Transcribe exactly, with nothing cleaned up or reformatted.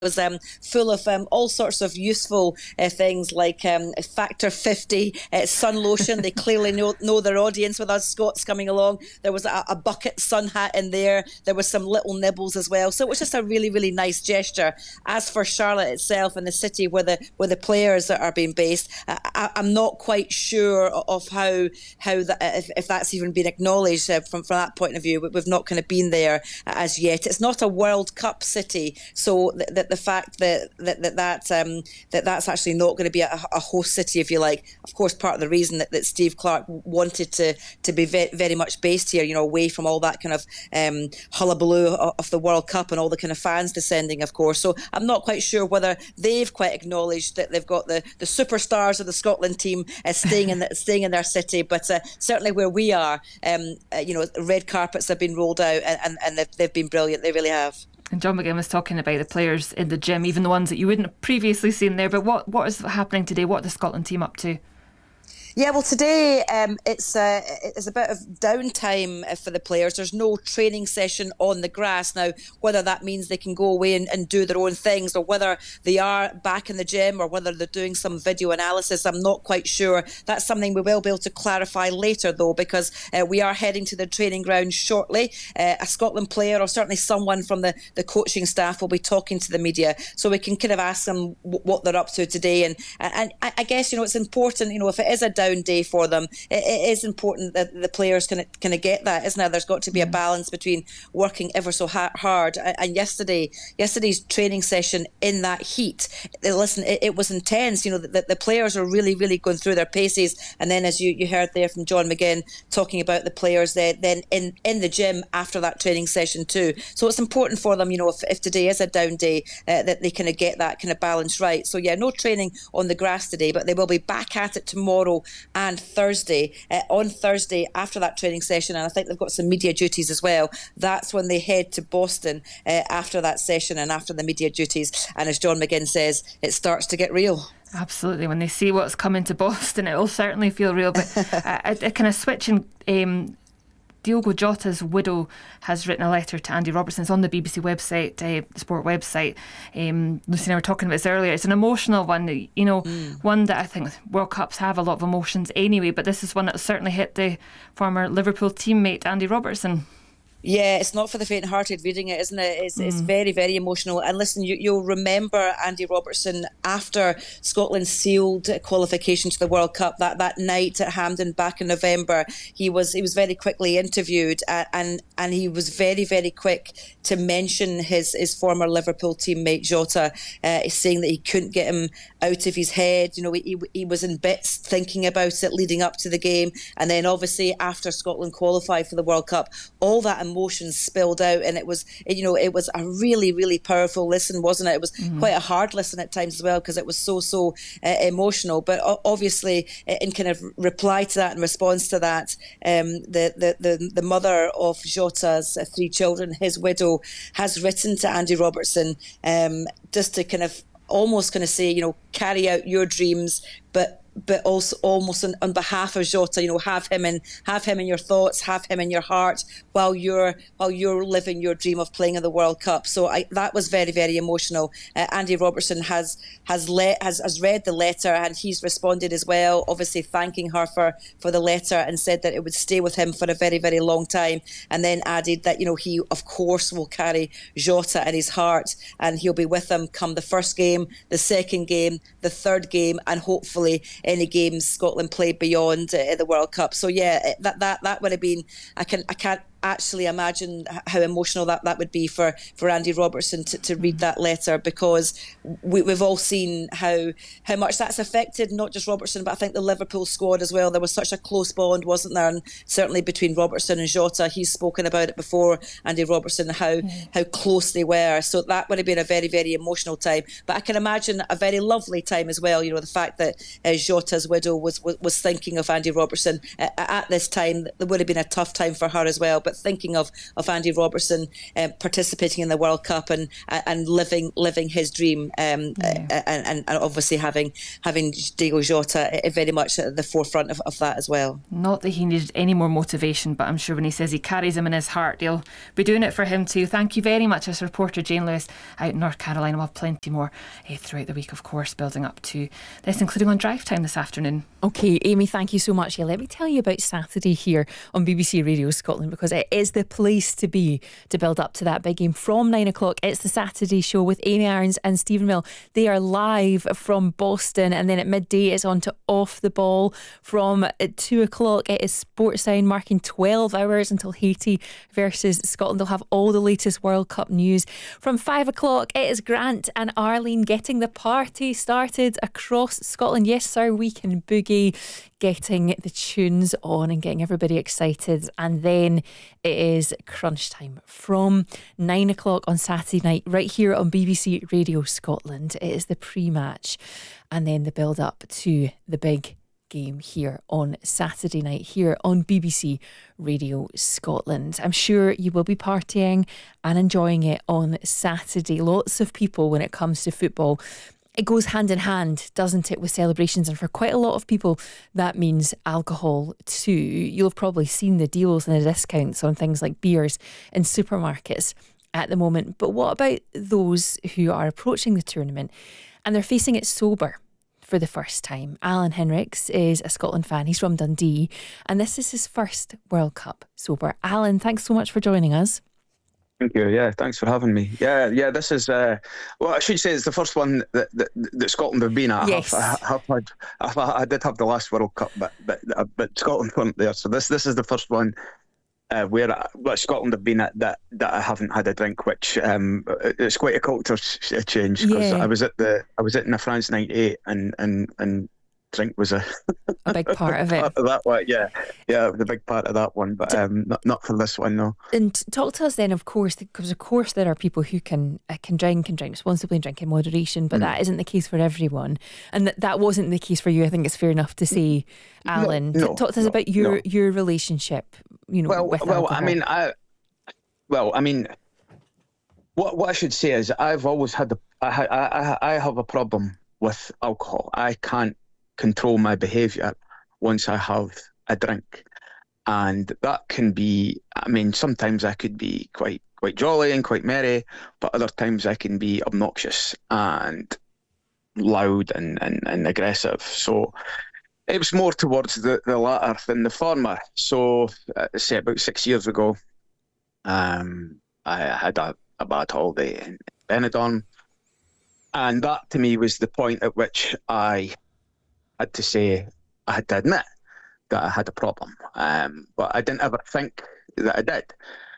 was um, full of um, all sorts of useful uh, things like um, Factor fifty, uh, sun lotion. They clearly know, know their audience with us Scots coming along. There was a, a bucket sun hat in there. There was some little nibbles as well. So it was just a really, really nice gesture. As for Charlotte itself and the city where the where the players are being based, I, I'm not quite sure of how how that, if, if that's even been acknowledged uh, from, from that point of view. We've not kind of been there as yet. It's not a World Cup city, so that the fact that that that that, um, that that's actually not going to be a, a host city, if you like. Of course, part of the reason that, that Steve Clarke wanted to to be ve- very much based here, you know, away from all that kind of um, hullabaloo of, of the World Cup and all the kind of fans descending, of course. So I'm not quite sure whether they've quite acknowledged that they've got the, the superstars of the Scotland team uh, staying in the, staying in their city. But uh, certainly where we are, um, uh, you know, red carpets have been rolled out, and, and, and they've, they've been brilliant. They really have. And John McGinn was talking about the players in the gym, even the ones that you wouldn't have previously seen there. But what, what is happening today? What are the Scotland team up to? Yeah, well, today um, it's, uh, it's a bit of downtime for the players. There's no training session on the grass. Now, whether that means they can go away and, and do their own things, or whether they are back in the gym, or whether they're doing some video analysis, I'm not quite sure. That's something we will be able to clarify later, though, because uh, we are heading to the training ground shortly. Uh, a Scotland player, or certainly someone from the, the coaching staff, will be talking to the media, so we can kind of ask them w- what they're up to today. And, and I, I guess, you know, it's important, you know, if it is a down day for them, it, it is important that the players can kind of get that, isn't it? There's got to be a balance between working ever so ha- hard. And yesterday, yesterday's training session in that heat, listen, it, it was intense. You know, the, the players are really, really going through their paces. And then, as you, you heard there from John McGinn talking about the players there, then in, in the gym after that training session too. So it's important for them, you know, if, if today is a down day, uh, that they kind of get that kind of balance right. So yeah, no training on the grass today, but they will be back at it tomorrow and Thursday. Uh, on Thursday, after that training session, and I think they've got some media duties as well, that's when they head to Boston uh, after that session and after the media duties. And as John McGinn says, it starts to get real. Absolutely. When they see what's coming to Boston, it will certainly feel real. But uh, a, a kind of switching... Um, Diogo Jota's widow has written a letter to Andy Robertson. It's on the B B C website, uh, the sport website. Um, Lucy and I were talking about this earlier. It's an emotional one, you know, mm. one that I think World Cups have a lot of emotions anyway, but this is one that certainly hit the former Liverpool teammate Andy Robertson. Yeah, it's not for the faint-hearted reading it, isn't it? It's, mm. it's very, very emotional. And listen, you, you'll remember Andy Robertson after Scotland sealed qualification to the World Cup that, that night at Hampden back in November. He was he was very quickly interviewed, uh, and and he was very, very quick to mention his, his former Liverpool teammate Jota, uh, saying that he couldn't get him out of his head. You know, he, he was in bits thinking about it leading up to the game. And then obviously after Scotland qualified for the World Cup, all that emotions spilled out, and it was, you know, it was a really, really powerful listen, wasn't it? It was mm-hmm. quite a hard listen at times as well, because it was so, so uh, emotional. But obviously, in kind of reply to that, in response to that, um, the, the, the, the mother of Jota's uh, three children, his widow, has written to Andy Robertson um, just to kind of almost kind of say, you know, carry out your dreams, but but also almost on, on behalf of Jota, you know, have him in have him in your thoughts, have him in your heart while you're while you're living your dream of playing in the World Cup. So I, that was very, very emotional. Uh, Andy Robertson has has let has, has read the letter, and he's responded as well, obviously thanking her for for the letter, and said that it would stay with him for a very, very long time, and then added that, you know, he of course will carry Jota in his heart, and he'll be with him come the first game, the second game, the third game, and hopefully any games Scotland play beyond uh, the World Cup. So yeah, that that that would have been, I can I can't actually imagine how emotional that, that would be for, for Andy Robertson to, to read that letter, because we, we've all seen how how much that's affected not just Robertson, but I think the Liverpool squad as well. There was such a close bond, wasn't there? And certainly between Robertson and Jota, he's spoken about it before, Andy Robertson, how mm. how close they were. So that would have been a very, very emotional time. But I can imagine a very lovely time as well. You know, the fact that uh, Jota's widow was, was was thinking of Andy Robertson uh, at this time. There would have been a tough time for her as well. But but thinking of of Andy Robertson uh, participating in the World Cup and and living living his dream, um, yeah. and, and and obviously having having Diogo Jota very much at the forefront of, of that as well. Not that he needed any more motivation, but I'm sure when he says he carries him in his heart, he'll be doing it for him too. Thank you very much, as reporter Jane Lewis out in North Carolina. We'll have plenty more uh, throughout the week, of course, building up to this, including on Drive Time this afternoon. OK, Amy, thank you so much. Yeah, let me tell you about Saturday here on B B C Radio Scotland, because it is the place to be to build up to that big game from nine o'clock. It's the Saturday show with Amy Irons and Stephen Mill. They are live from Boston, and then at midday it's on to Off the Ball. From at two o'clock it is Sportsound, marking twelve hours until Haiti versus Scotland. They'll have all the latest World Cup news. From five o'clock it is Grant and Arlene getting the party started across Scotland. Yes sir, we can boogie, getting the tunes on and getting everybody excited. And then it is crunch time from nine o'clock on Saturday night, right here on B B C Radio Scotland. It is the pre-match and then the build up to the big game here on Saturday night here on B B C Radio Scotland. I'm sure you will be partying and enjoying it on Saturday. Lots of people, when it comes to football, it goes hand in hand, doesn't it, with celebrations? And for quite a lot of people, that means alcohol too. You'll have probably seen the deals and the discounts on things like beers in supermarkets at the moment. But what about those who are approaching the tournament and they're facing it sober for the first time? Alan Henricks is a Scotland fan. He's from Dundee, and this is his first World Cup sober. Alan, thanks so much for joining us. Thank you. Yeah, thanks for having me. Yeah, yeah. This is uh, well, I should say it's the first one that that, that Scotland have been at. Yes. I, have, I, have had, I, I did have the last World Cup, but but but Scotland weren't there. So this this is the first one uh, where I, well, Scotland have been at that that I haven't had a drink, which um, it's quite a culture change, because yeah. I was at the I was at in the France ninety-eight, and and and drink was a a big part of it. Part of that one, yeah, yeah, the big part of that one, but um, not not for this one, no. And talk to us then, of course, because of course there are people who can uh, can drink and drink responsibly and drink in moderation, but mm. that isn't the case for everyone, and th- that wasn't the case for you. I think it's fair enough to say, Alan. No, no, talk to us no, about your no. your relationship, you know, well, with well, alcohol. I mean, I, well, I mean, what what I should say is I've always had the I I I have a problem with alcohol. I can't control my behaviour once I have a drink, and that can be, I mean, sometimes I could be quite quite jolly and quite merry, but other times I can be obnoxious and loud and, and, and aggressive. So it was more towards the, the latter than the former. So uh, say about six years ago, um, I had a, a bad holiday in Benidorm, and that to me was the point at which I had to say, I had to admit that I had a problem, um, but I didn't ever think that I did.